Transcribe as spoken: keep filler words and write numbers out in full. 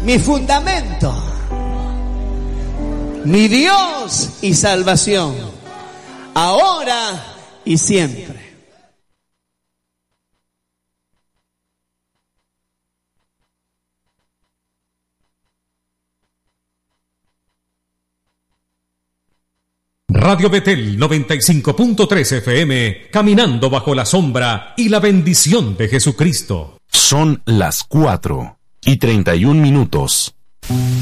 mi fundamento, mi Dios y salvación, ahora y siempre. Radio Betel noventa y cinco punto tres F M, caminando bajo la sombra y la bendición de Jesucristo. Son las cuatro y treinta y un minutos.